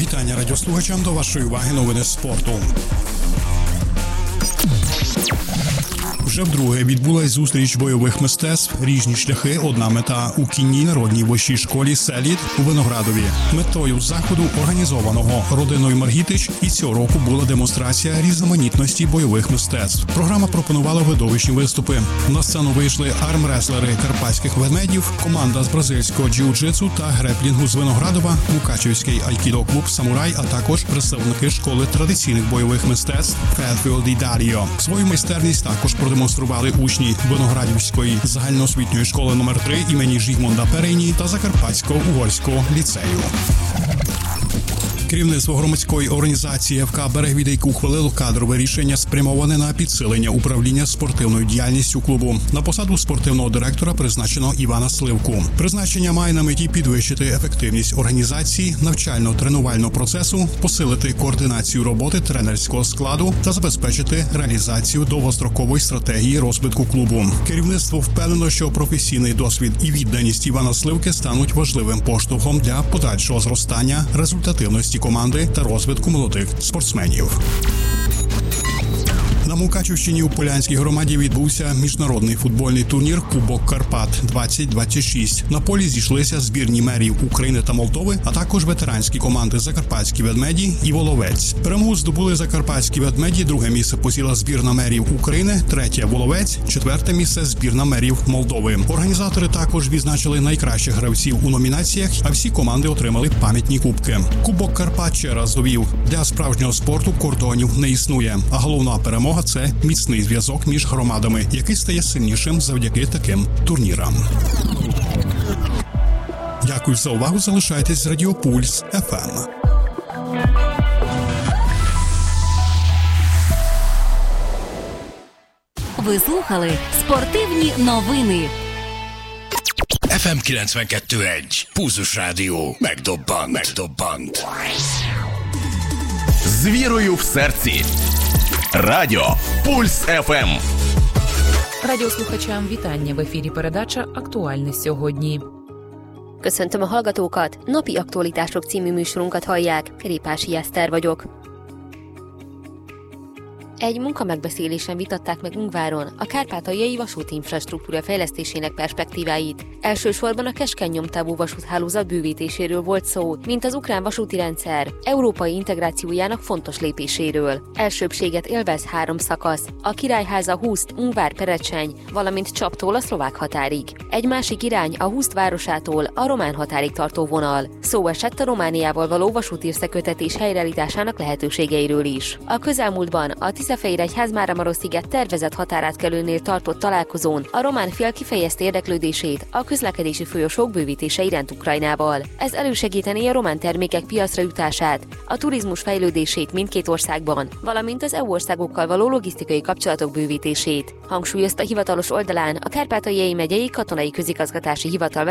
Вітання радіослухачам, до вашої уваги новини спорту. Вже вдруге відбулась зустріч бойових мистецтв «Різні шляхи. Одна мета» у кінній народній вищій школі «Селід» у Виноградові. Метою заходу, організованого родиною Маргітич, і цього року була демонстрація різноманітності бойових мистецтв. Програма пропонувала видовищні виступи. На сцену вийшли армреслери карпатських ведмедів, команда з бразильського джиу-джитсу та греплінгу з Виноградова, Мукачевський айкідо-клуб «Самурай», а також представники школи традиційних бойових мистецтв «Федфілд ді Даріо». Свою майстерність також продемонстрували учні Виноградівської загальноосвітньої школи номер 3 імені Жігмунда Перейні та Закарпатського угорського ліцею. Керівництво громадської організації ФК «Берег-Відейк» ухвалило кадрове рішення, спрямоване на підсилення управління спортивною діяльністю клубу. На посаду спортивного директора призначено Івана Сливку. Призначення має на меті підвищити ефективність організації, навчально-тренувального процесу, посилити координацію роботи тренерського складу та забезпечити реалізацію довгострокової стратегії розвитку клубу. Керівництво впевнено, що професійний досвід і відданість Івана Сливки стануть важливим поштовхом для подальшого зростання результативності команди та розвитку молодих спортсменів. На Мукачівщині у Полянській громаді відбувся міжнародний футбольний турнір «Кубок Карпат-2026». На полі зійшлися збірні мерів України та Молдови, а також ветеранські команди «Закарпатські ведмеді» і «Воловець». Перемогу здобули «Закарпатські ведмеді», друге місце посіла збірна мерів України, третє – «Воловець», четверте місце – збірна мерів Молдови. Організатори також відзначили найкращих гравців у номінаціях, а всі команди отримали пам'ятні кубки. «Кубок Карпат» ще раз довів, для справжнього спорту кордонів не існує, а головна перемога – це міцний зв'язок між громадами, який стає сильнішим завдяки таким турнірам. Дякую за увагу. Залишайтесь з Радіо Пульс ФМ. Ви слухали спортивні новини. FM 92.1. Pulzus Rádió. Megdobbant. З вірою в серці. Радіо Пульс ФМ. Радіослухачам вітання. В ефірі передача «Актуальне сьогодні». Köszöntöm a hallgatókat, napi aktualitások című műsorunkat hallják, Kerépási Eszter vagyok. Egy munkamegbeszélésen vitatták meg Ungváron a kárpátaljai vasúti infrastruktúra fejlesztésének perspektíváit. Elsősorban a keskeny nyomtávú vasúthálózat bővítéséről volt szó, mint az ukrán vasúti rendszer európai integrációjának fontos lépéséről. Elsőbbséget élvez 3 szakasz, a Királyháza Huszt, Ungvár-Perecseny, valamint Csaptól a szlovák határig. Egy másik irány a Huszt városától a román határig tartó vonal. Szó esett a Romániával való vasúti összeköttetés helyreállításának lehetőségeiről is. A közelmúltban a Tiszafehéregyház-Máramarossziget tervezett határátkelőnél tartott találkozón a román fél kifejezte érdeklődését a közlekedési folyosók bővítése iránt Ukrajnával. Ez elősegítené a román termékek piacra jutását, a turizmus fejlődését mindkét országban, valamint az EU országokkal való logisztikai kapcsolatok bővítését. Hangsúlyozta hivatalos oldalán a Kárpátaljai megyei katonai közigazgatási hivatal